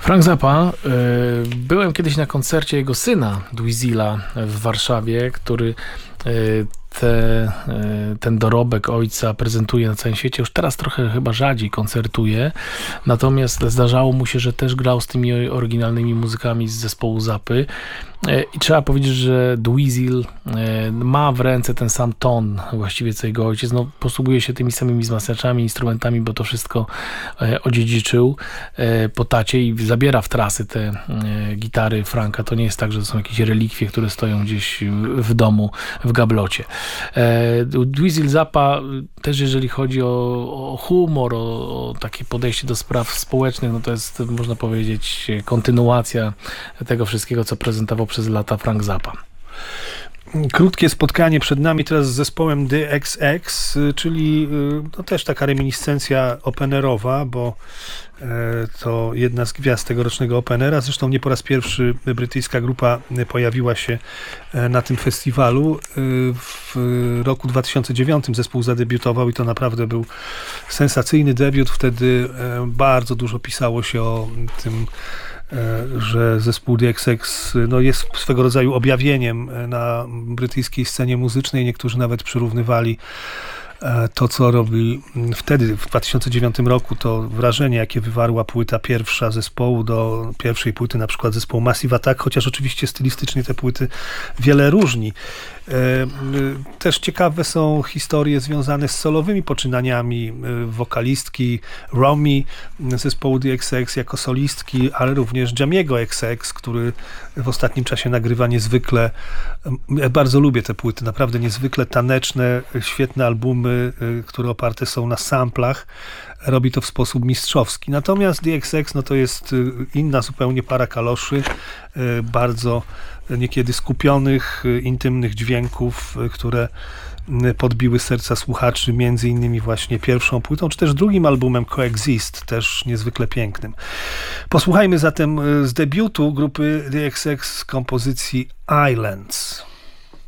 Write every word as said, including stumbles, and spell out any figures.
Frank Zappa, y, byłem kiedyś na koncercie jego syna, Dweezila, w Warszawie, który y, te, y, ten dorobek ojca prezentuje na całym świecie. Już teraz trochę chyba rzadziej koncertuje, natomiast zdarzało mu się, że też grał z tymi oryginalnymi muzykami z zespołu Zappy. I trzeba powiedzieć, że Dweezil ma w ręce ten sam ton właściwie co jego ojciec. No, posługuje się tymi samymi wzmacniaczami, instrumentami, bo to wszystko odziedziczył po tacie i zabiera w trasy te gitary Franka. To nie jest tak, że to są jakieś relikwie, które stoją gdzieś w domu, w gablocie. Dweezil Zappa też, jeżeli chodzi o, o humor, o, o takie podejście do spraw społecznych, no to jest, można powiedzieć, kontynuacja tego wszystkiego, co prezentował przez lata Frank Zappa. Krótkie spotkanie przed nami teraz z zespołem D X X, czyli no, też taka reminiscencja openerowa, bo to jedna z gwiazd tegorocznego openera. Zresztą nie po raz pierwszy brytyjska grupa pojawiła się na tym festiwalu. W roku dwa tysiące dziewiątym zespół zadebiutował i to naprawdę był sensacyjny debiut. Wtedy bardzo dużo pisało się o tym, że zespół D X X no, jest swego rodzaju objawieniem na brytyjskiej scenie muzycznej. Niektórzy nawet przyrównywali to, co robi wtedy, w dwa tysiące dziewiątym roku, to wrażenie, jakie wywarła płyta pierwsza zespołu do pierwszej płyty, na przykład zespołu Massive Attack, chociaż oczywiście stylistycznie te płyty wiele różni. Też ciekawe są historie związane z solowymi poczynaniami wokalistki Romy zespołu D X X jako solistki, ale również Jamiego X X, który w ostatnim czasie nagrywa niezwykle, ja bardzo lubię te płyty, naprawdę niezwykle taneczne, świetne albumy, które oparte są na samplach. Robi to w sposób mistrzowski. Natomiast D X X no to jest inna zupełnie para kaloszy, bardzo niekiedy skupionych, intymnych dźwięków, które podbiły serca słuchaczy, między innymi właśnie pierwszą płytą, czy też drugim albumem Coexist, też niezwykle pięknym. Posłuchajmy zatem z debiutu grupy D X X kompozycji Islands.